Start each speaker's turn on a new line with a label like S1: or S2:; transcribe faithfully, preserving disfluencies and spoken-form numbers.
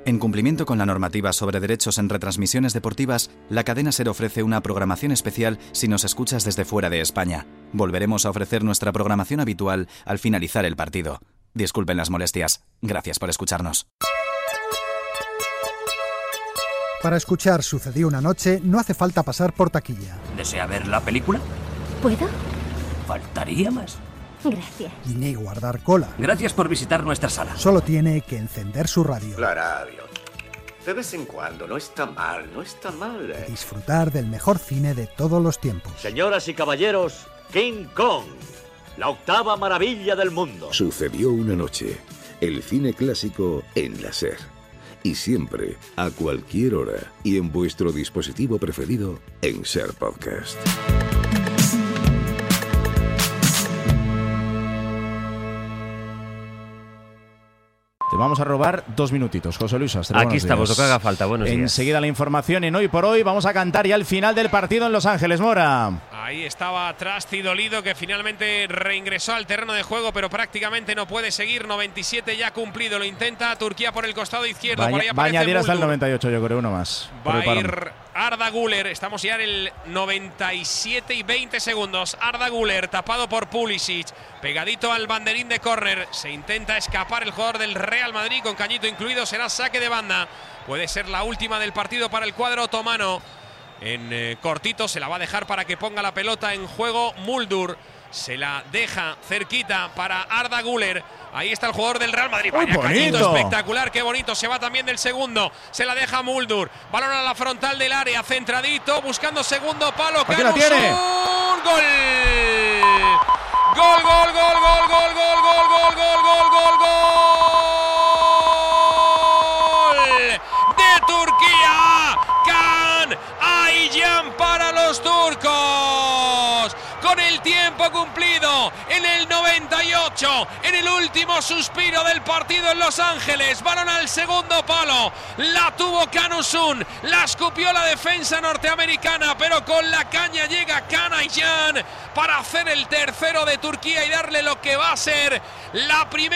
S1: En cumplimiento con la normativa sobre derechos en retransmisiones deportivas, la cadena SER ofrece una programación especial si nos escuchas desde fuera de España. Volveremos a ofrecer nuestra programación habitual al finalizar el partido. Disculpen las molestias. Gracias por escucharnos.
S2: Para escuchar Sucedió una noche, no hace falta pasar por taquilla.
S3: ¿Desea ver la película?
S4: ¿Puedo?
S3: Faltaría más.
S4: Gracias.
S2: Ni guardar cola.
S3: Gracias por visitar nuestra sala.
S2: Solo tiene que encender su radio.
S5: La radio. De vez en cuando, no está mal, no está mal. Eh.
S2: Y disfrutar del mejor cine de todos los tiempos.
S6: Señoras y caballeros, King Kong, la octava maravilla del mundo.
S7: Sucedió una noche. El cine clásico en la SER. Y siempre, a cualquier hora y en vuestro dispositivo preferido en SER Podcast.
S8: Te vamos a robar dos minutitos, José Luis Astre.
S9: Aquí estamos, lo que haga falta. Buenos días.
S8: Enseguida la información en Hoy por Hoy. Vamos a cantar ya el final del partido en Los Ángeles, Mora.
S10: Ahí estaba Trasti dolido, que finalmente reingresó al terreno de juego, pero prácticamente no puede seguir. noventa y siete ya cumplido. Lo intenta Turquía por el costado izquierdo.
S8: Va,
S10: por ahí
S8: va a añadir hasta el
S10: Muldur.
S8: noventa y ocho, yo creo, uno más.
S10: Va a ir Arda Güler. Estamos ya en el noventa y siete y veinte segundos. Arda Güler tapado por Pulisic. Pegadito al banderín de córner. Se intenta escapar el jugador del Real Madrid con cañito incluido. Será saque de banda. Puede ser la última del partido para el cuadro otomano. En eh, cortito se la va a dejar para que ponga la pelota en juego Muldur. Se la deja cerquita para Arda Güler. Ahí está el jugador del Real Madrid. Vaya cañito espectacular, qué bonito. Se va también del segundo. Se la deja Muldur. Balón a la frontal del área, centradito, buscando segundo palo.
S8: Aquí lo tiene.
S10: ¡Gol! ¡Gol, gol, gol, gol, gol, gol, gol, gol, gol, gol, gol, gol! ¡De Turquía! ¡Can Aycan para los turcos! Con el tiempo cumplido en el noventa y ocho, en el último suspiro del partido en Los Ángeles, balón al segundo palo, la tuvo Can Uzun, la escupió la defensa norteamericana, pero con la caña llega Can Aycan para hacer el tercero de Turquía y darle lo que va a ser la primera